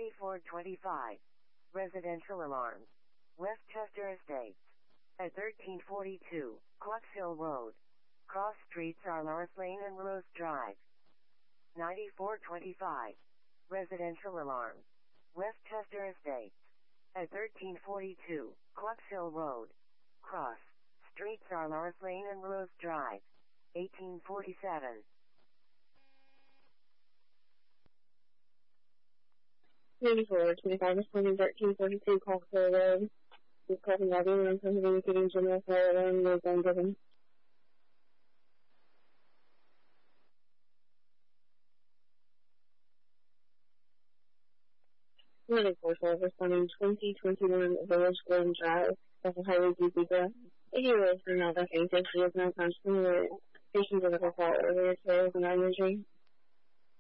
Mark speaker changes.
Speaker 1: 9425. Residential alarms. Westchester Estates. At 1342, Clucks Hill Road. Cross streets are Lawrence Lane and Rose Drive. 9425. Residential alarms. Westchester Estates. At 1342, Clucks Hill Road. Cross streets are Lawrence Lane and Rose Drive. 1847.
Speaker 2: 9425, responding 1342, Clucks Hill Road. This call from everyone communicating general fire alarm was ungiven. 9412, responding 2021 Village Glen Drive, Special Highway DB. 80 from Alva Safety is now constantly patients of alcohol earlier today was an emergency.